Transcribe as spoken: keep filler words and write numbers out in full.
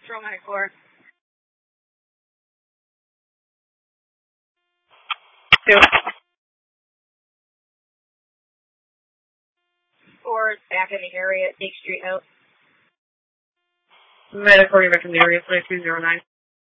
Control ninety-four. Two. Four is back in the area at Dake Street House. Medical, you're back in the area, twenty-two zero nine.